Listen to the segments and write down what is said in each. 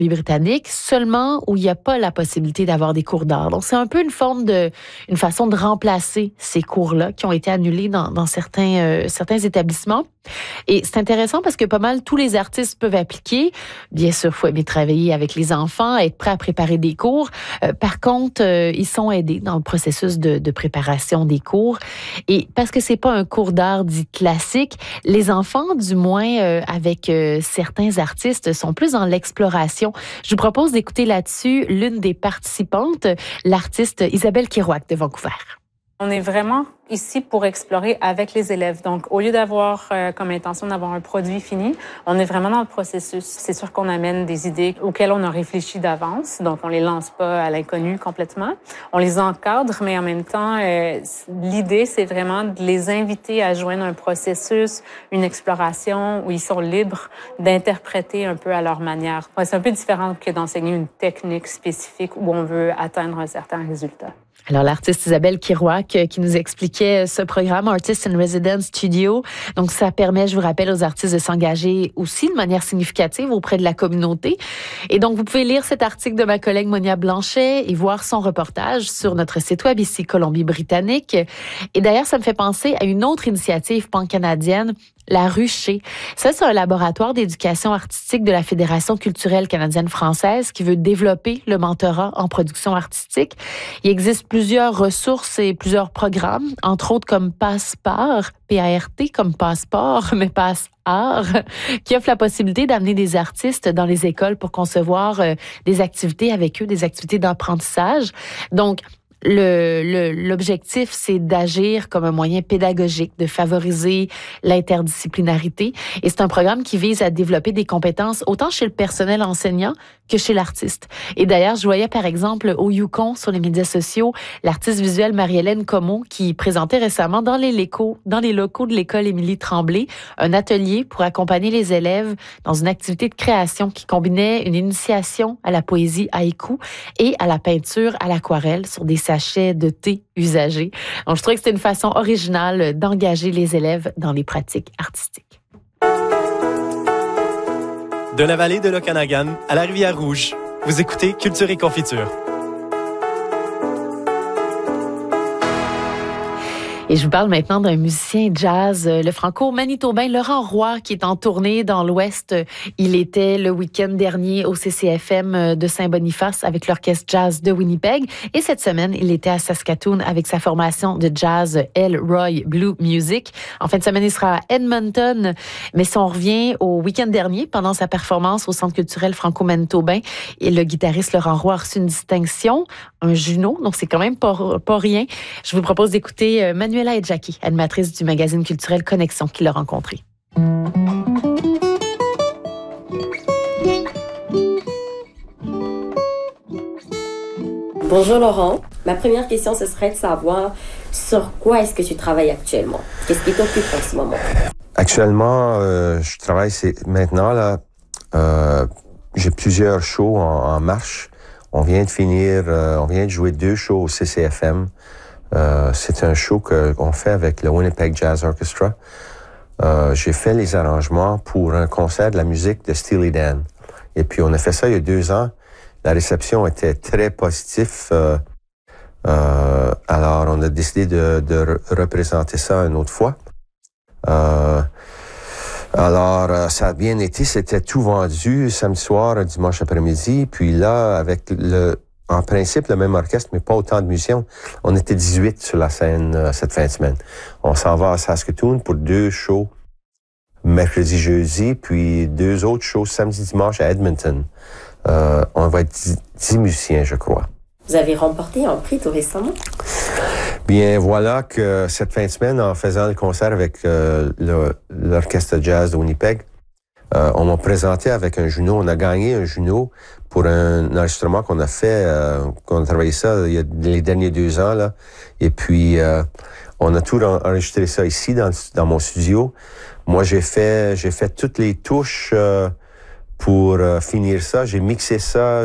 Colombie-Britannique, seulement où il n'y a pas la possibilité d'avoir des cours d'art. Donc, c'est un peu une façon de remplacer ces cours-là qui ont été annulés dans certains établissements. Et c'est intéressant parce que pas mal tous les artistes peuvent appliquer. Bien sûr, il faut aimer travailler avec les enfants, être prêt à préparer des cours. Par contre, ils sont aidés dans le processus de préparation des cours. Et parce que c'est pas un cours d'art dit classique, les enfants, du moins avec certains artistes, sont plus dans l'exploration. Je vous propose d'écouter là-dessus l'une des participantes, l'artiste Isabelle Kerouac de Vancouver. On est vraiment ici pour explorer avec les élèves. Donc, au lieu d'avoir comme intention d'avoir un produit fini, on est vraiment dans le processus. C'est sûr qu'on amène des idées auxquelles on a réfléchi d'avance. Donc, on les lance pas à l'inconnu complètement. On les encadre, mais en même temps, l'idée, c'est vraiment de les inviter à joindre un processus, une exploration où ils sont libres d'interpréter un peu à leur manière. Ouais, c'est un peu différent que d'enseigner une technique spécifique où on veut atteindre un certain résultat. Alors, l'artiste Isabelle Kerouac qui nous expliquait ce programme Artist in Residence Studio. Donc, ça permet, je vous rappelle, aux artistes de s'engager aussi de manière significative auprès de la communauté. Et donc, vous pouvez lire cet article de ma collègue Monia Blanchet et voir son reportage sur notre site web ici, Colombie-Britannique. Et d'ailleurs, ça me fait penser à une autre initiative pan-canadienne, la Rucher. Ça, c'est un laboratoire d'éducation artistique de la Fédération culturelle canadienne-française qui veut développer le mentorat en production artistique. Il existe plusieurs ressources et plusieurs programmes, entre autres comme Passepart, P-A-R-T, comme passeport, mais Passe-Art, qui offre la possibilité d'amener des artistes dans les écoles pour concevoir des activités avec eux, des activités d'apprentissage. Donc, l'objectif, c'est d'agir comme un moyen pédagogique, de favoriser l'interdisciplinarité. Et c'est un programme qui vise à développer des compétences autant chez le personnel enseignant que chez l'artiste. Et d'ailleurs, je voyais par exemple au Yukon, sur les médias sociaux, l'artiste visuelle Marie-Hélène Comeau qui présentait récemment dans les locaux de l'école Émilie Tremblay un atelier pour accompagner les élèves dans une activité de création qui combinait une initiation à la poésie haïku et à la peinture à l'aquarelle sur des sachets de thé usagés. Donc, je trouvais que c'était une façon originale d'engager les élèves dans les pratiques artistiques. De la vallée de l'Okanagan à la Rivière-Rouge, vous écoutez Culture et Confiture. Et je vous parle maintenant d'un musicien jazz, le franco-manitobain Laurent Roy, qui est en tournée dans l'Ouest. Il était le week-end dernier au CCFM de Saint-Boniface avec l'orchestre jazz de Winnipeg. Et cette semaine, il était à Saskatoon avec sa formation de jazz Elroy Blue Music. En fin de semaine, il sera à Edmonton. Mais si on revient au week-end dernier, pendant sa performance au Centre culturel franco-manitobain, et le guitariste Laurent Roy a reçu une distinction, un Juno, donc c'est quand même pas rien. Je vous propose d'écouter Manuela et Jackie, animatrice du magazine culturel Connexion, qui l'a rencontré. Bonjour Laurent. Ma première question, ce serait de savoir sur quoi est-ce que tu travailles actuellement? Qu'est-ce qui t'occupe en ce moment? Actuellement, je travaille maintenant là. J'ai plusieurs shows en marche. On vient de jouer 2 shows au CCFM. C'est un show qu'on fait avec le Winnipeg Jazz Orchestra. J'ai fait les arrangements pour un concert de la musique de Steely Dan. Et puis, on a fait ça il y a 2 ans. La réception était très positive. Alors, on a décidé de représenter ça une autre fois. Alors, ça a bien été. C'était tout vendu samedi soir, dimanche après-midi. Puis là, avec en principe, le même orchestre, mais pas autant de musiciens. On était 18 sur la scène cette fin de semaine. On s'en va à Saskatoon pour 2 shows, mercredi, jeudi, puis 2 autres shows samedi, dimanche à Edmonton. On va être 10 musiciens, je crois. Vous avez remporté un prix tout récemment? Bien, voilà que cette fin de semaine, en faisant le concert avec l'orchestre jazz de Winnipeg, on m'a présenté avec un Juno. On a gagné un Juno pour un enregistrement qu'on a fait, qu'on a travaillé ça il y a les derniers 2 ans, là. Et puis, on a tout enregistré ça ici, dans mon studio. Moi, j'ai fait toutes les touches pour finir ça. J'ai mixé ça.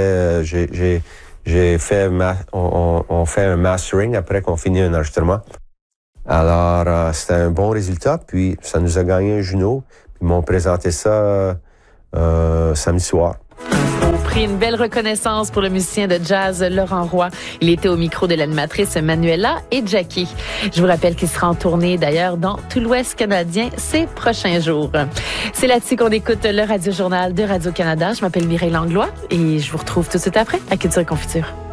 On fait un mastering après qu'on finit un enregistrement. Alors, c'était un bon résultat. Puis, ça nous a gagné un Juno. Ils m'ont présenté ça samedi soir. compris, une belle reconnaissance pour le musicien de jazz Laurent Roy. Il était au micro de l'animatrice Manuela et Jackie. Je vous rappelle qu'il sera en tournée d'ailleurs dans tout l'Ouest canadien ces prochains jours. C'est là-dessus qu'on écoute le Radio-Journal de Radio-Canada. Je m'appelle Mireille Langlois et je vous retrouve tout de suite après à Culture Confiture.